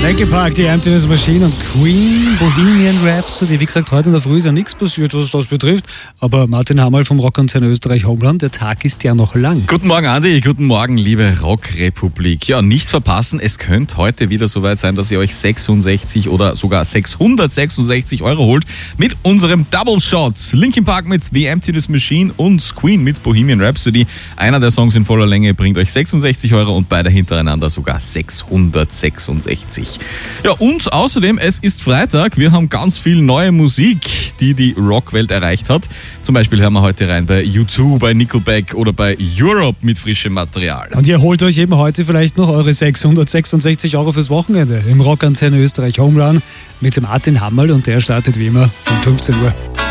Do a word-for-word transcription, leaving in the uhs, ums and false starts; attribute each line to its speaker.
Speaker 1: Linkin Park, die Emptiness Machine und Queen, Bohemian Rhapsody. Wie gesagt, heute in der Früh ist ja nichts passiert, was das betrifft. Aber Martin Hammerl vom Rockkonzern Österreich Homeland, der Tag ist ja noch lang.
Speaker 2: Guten Morgen, Andi. Guten Morgen, liebe Rockrepublik. Ja, nicht verpassen, es könnte heute wieder soweit sein, dass ihr euch sechsundsechzig oder sogar sechshundertsechsundsechzig Euro holt mit unserem Double Shot. Linkin Park mit The Emptiness Machine und Queen mit Bohemian Rhapsody. Einer der Songs in voller Länge bringt euch sechsundsechzig Euro und beide hintereinander sogar sechshundertsechsundsechzig. Ja, und außerdem, es ist Freitag. Wir haben ganz viel neue Musik, die die Rockwelt erreicht hat. Zum Beispiel hören wir heute rein bei U zwei, bei Nickelback oder bei Europe mit frischem Material.
Speaker 1: Und ihr holt euch eben heute vielleicht noch eure sechshundertsechsundsechzig Euro fürs Wochenende im Rockkonzern Österreich Homerun mit dem Martin Hammerl und der startet wie immer um fünfzehn Uhr.